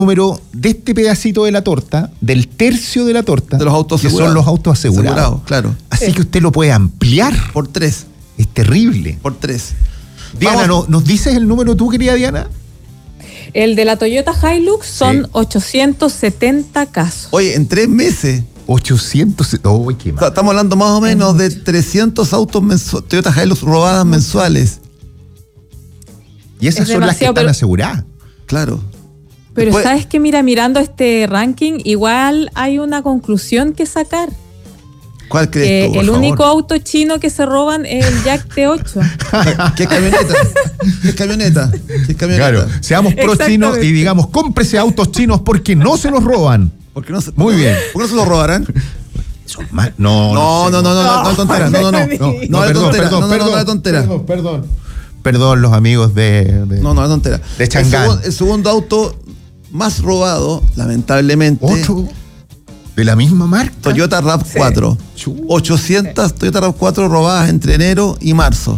número de este pedacito de la torta, del tercio de la torta, de los autos que asegurados. son los autos asegurados. Claro. Así que usted lo puede ampliar. Por 3. Es terrible. Por 3. Diana, ¿nos dices el número tú, querida Diana? El de la Toyota Hilux son 870 casos. Oye, en 3 meses. 800. Oh, qué mal. Estamos hablando más o menos de 300 autos Toyota Hilux robadas mensuales. Y esas son las que están aseguradas. Claro. Pero Después, sabes que, mira, mirando este ranking, igual hay una conclusión que sacar. ¿Cuál crees tú? El único auto chino que se roban es el Jack T8. ¿Qué es camioneta? ¿Qué es camioneta? ¿Qué es camioneta? Claro, seamos pro chinos y digamos, cómprese autos chinos porque no se los roban. Porque no se, Muy bien. ¿Por qué no se los robarán? Son mal. No, tontera. No, tontera. Perdón, los amigos de No, tontera. De Changán. El segundo auto más robado, lamentablemente. ¿Otro? ¿De la misma marca? Toyota RAV4. Sí. 800 Toyota RAV4 robadas entre enero y marzo.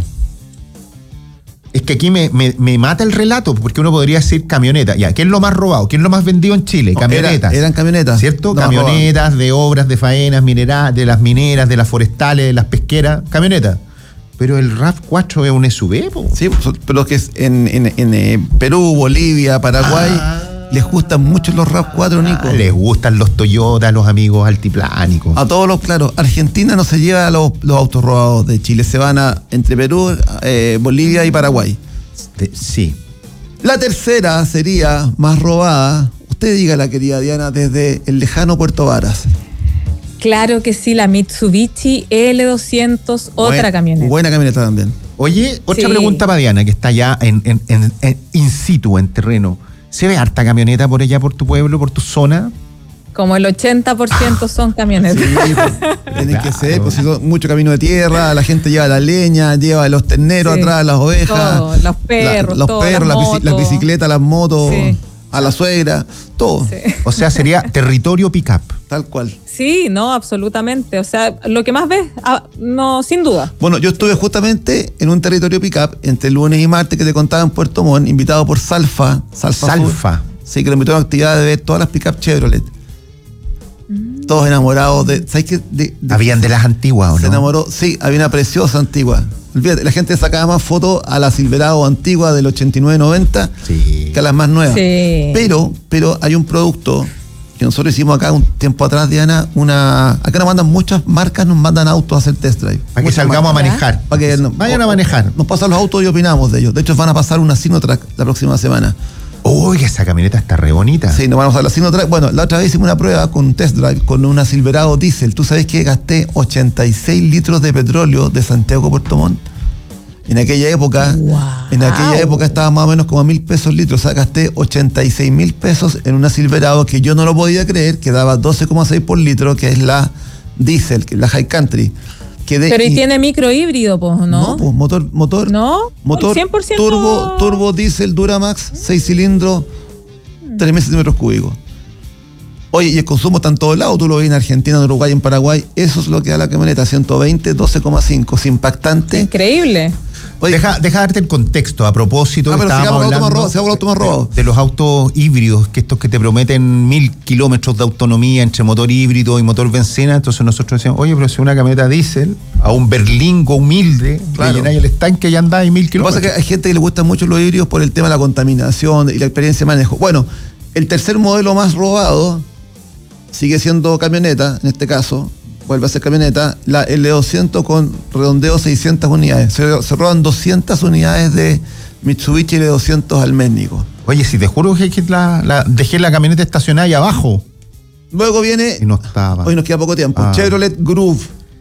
Es que aquí me mata el relato, porque uno podría decir camioneta. Ya, ¿qué es lo más robado? ¿Qué es lo más vendido en Chile? Camionetas. Eran camionetas. ¿Cierto? No, camionetas de obras, de faenas, de las mineras, de las forestales, de las pesqueras. Camionetas. Pero el RAV4 es un SUV, po. Sí, pero que es en Perú, Bolivia, Paraguay, les gustan mucho los RAV4, Nico. Les gustan los Toyota, los amigos altiplánicos. A todos los, claro. Argentina no se lleva los autos robados de Chile, se van entre Perú, Bolivia y Paraguay. Sí. La tercera sería más robada, usted dígala, querida Diana, desde el lejano Puerto Varas. Claro que sí, la Mitsubishi L200, otra camioneta. Buena camioneta también. Oye, otra pregunta para Diana, que está ya en in situ, en terreno. ¿Se ve harta camioneta por allá, por tu pueblo, por tu zona? Como el 80% son camionetas. Sí, tiene que ser, pues si son mucho camino de tierra, la gente lleva la leña, lleva los terneros atrás, las ovejas, todo, los perros, las bicicletas, las motos, a la suegra, todo. Sí. O sea, sería territorio pick-up. Tal cual. Sí, no, absolutamente. O sea, lo que más ves, no, sin duda. Bueno, yo estuve justamente en un territorio pick-up entre lunes y martes que te contaba en Puerto Montt, invitado por Salfa. Sí, que lo invitó a una actividad de ver todas las pick-up Chevrolet. Todos enamorados de... ¿Sabes qué? Habían de las antiguas, ¿o no? Se enamoró, sí, había una preciosa antigua. Olvídate, la gente sacaba más fotos a la Silverado antigua del 89-90 que a las más nuevas. Sí. Pero hay un producto que nosotros hicimos acá un tiempo atrás, Diana, acá nos mandan muchas marcas, nos mandan autos a hacer test drive. Para que salgamos a manejar. Para que vayan a manejar. Nos pasan los autos y opinamos de ellos. De hecho, van a pasar una Sinotrack la próxima semana. Uy, esa camioneta está re bonita. Sí, nos vamos a la Sinotrack. Bueno, la otra vez hicimos una prueba con un test drive con una Silverado Diesel. ¿Tú sabes que gasté 86 litros de petróleo de Santiago a Puerto Montt? En aquella época, estaba más o menos como a 1.000 pesos litros. O sea, gasté 86.000 pesos en una Silverado que yo no lo podía creer, que daba 12,6 por litro, que es la Diesel, que es la High Country. Pero y tiene micro híbrido, pues, ¿no? No, pues motor. ¿No? Motor 100% turbo Diesel Duramax, 6 cilindros, 3.000 centímetros cúbicos. Oye, y el consumo está en todos lados, tú lo ves en Argentina, en Uruguay, en Paraguay, eso es lo que da la camioneta, 120, 12,5, es impactante. Increíble. Oye, deja darte el contexto a propósito. pero sigamos el auto más robado. De los autos híbridos, que estos que te prometen 1.000 kilómetros de autonomía entre motor híbrido y motor bencina. Entonces nosotros decíamos, oye, pero si una camioneta diésel, a un berlingo humilde, claro, llenáis el estanque y andáis 1.000 kilómetros. Lo que pasa es que hay gente que le gustan mucho los híbridos por el tema de la contaminación y la experiencia de manejo. Bueno, el tercer modelo más robado sigue siendo camioneta, en este caso, vuelve a ser camioneta, la L200 con redondeo 600 unidades. Se roban 200 unidades de Mitsubishi L200 al mes, Nico. Oye, si te juro que dejé la camioneta estacionada ahí abajo. Luego viene, y no estaba. Hoy nos queda poco tiempo, Chevrolet Groove.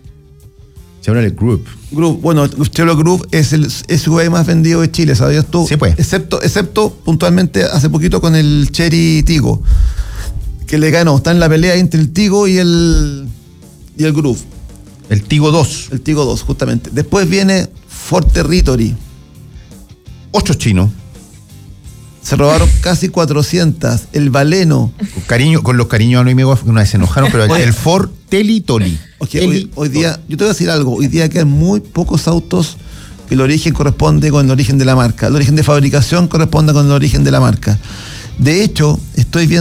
Chevrolet Groove. Bueno, Chevrolet Groove es el SUV más vendido de Chile, ¿sabías tú? Sí, pues. Excepto puntualmente hace poquito con el Chery Tiggo, que le ganó. Está en la pelea entre el Tiggo y el Groove. El Tiggo 2. El Tiggo 2, justamente. Después viene Ford Territory. 8 chinos. Se robaron casi 400. El Baleno. Con los cariños a los amigos, una vez se enojaron, pero el Ford Telitoli. Hoy día, yo te voy a decir algo, hoy día quedan muy pocos autos que el origen corresponde con el origen de la marca. El origen de fabricación corresponde con el origen de la marca. De hecho, estoy viendo